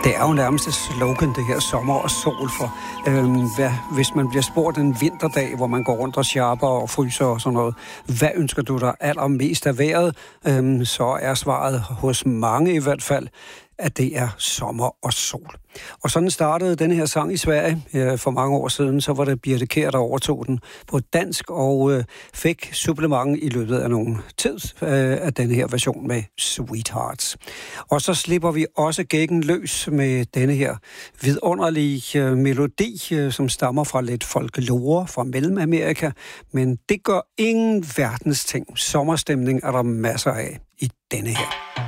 Det er jo nærmest et slogan, det her sommer og sol, for hvis man bliver spurgt en vinterdag, hvor man går rundt og sharper og fryser og sådan noget, hvad ønsker du dig allermest af vejret, så er svaret hos mange i hvert fald, at det er sommer og sol. Og sådan startede denne her sang i Sverige for mange år siden. Så var det Birthe Kjær, der overtog den på dansk og fik supplement i løbet af nogen tid af denne her version med Sweethearts. Og så slipper vi også gækken løs med denne her vidunderlige melodi, som stammer fra lidt folklore fra Mellemamerika. Men det gør ingen verdens ting. Sommerstemning er der masser af i denne her.